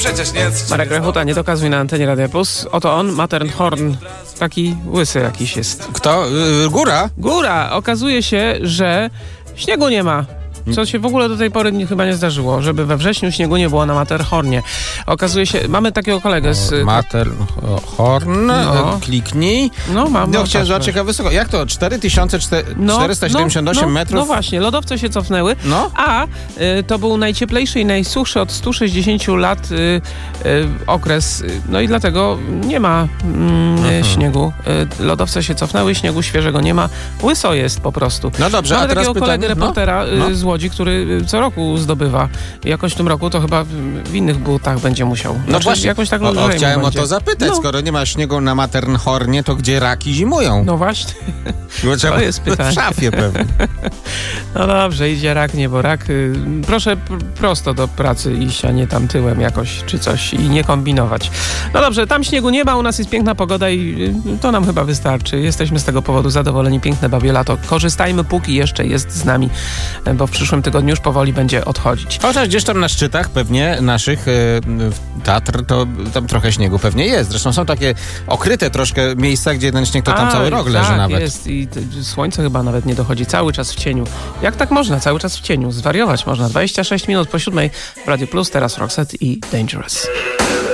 przecież nie jest. Marek Rechuta, nie dokazuj na antenie Radia Plus. Oto on, Matterhorn, taki łysy jakiś jest. Kto? Góra? Góra! Okazuje się, że śniegu nie ma. Co się w ogóle do tej pory chyba nie zdarzyło, żeby we wrześniu śniegu nie było na Matterhornie. Okazuje się, mamy takiego kolegę z... Matterhorn, kliknij. No, mam. No, chciałem zobaczyć, jaka wysoko. Jak to? 4478 metrów? No właśnie, lodowce się cofnęły, a to był najcieplejszy i najsuchszy od 160 lat okres. No i dlatego nie ma śniegu. Lodowce się cofnęły, śniegu świeżego nie ma. Łyso jest po prostu. No dobrze, mamy a teraz takiego kolegę, reportera z Łodzi, który co roku zdobywa. Jakoś w tym roku to chyba w innych butach będzie musiał. No właśnie, jakoś tak chciałem o to zapytać. Skoro nie ma śniegu na Matterhornie, to gdzie raki zimują? No właśnie. To jest pytanie. W szafie pewnie. No dobrze, idzie rak, nie, bo rak. Proszę prosto do pracy iść, a nie tam tyłem jakoś, czy coś i nie kombinować. No dobrze, tam śniegu nie ma, u nas jest piękna pogoda i to nam chyba wystarczy. Jesteśmy z tego powodu zadowoleni. Piękne babie lato. Korzystajmy, póki jeszcze jest z nami, bo w przyszłym tygodniu już powoli będzie odchodzić. Chociaż gdzieś tam na szczytach pewnie naszych Tatr, to tam trochę śniegu pewnie jest. Zresztą są takie okryte troszkę miejsca, gdzie ten śnieg to tam cały rok leży nawet. Jest i słońce chyba nawet nie dochodzi, cały czas w cieniu. Jak tak można? Cały czas w cieniu. Zwariować można. 26 minut po 7 w Radio Plus, teraz Roxette i Dangerous.